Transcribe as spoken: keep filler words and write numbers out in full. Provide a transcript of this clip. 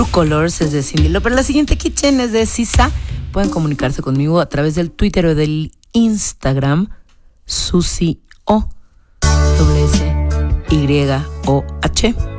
True Colors es de Cyndi Lauper. La siguiente Kitchen es de Sisa. Pueden comunicarse conmigo a través del Twitter o del Instagram. Susi O. W S Y O H.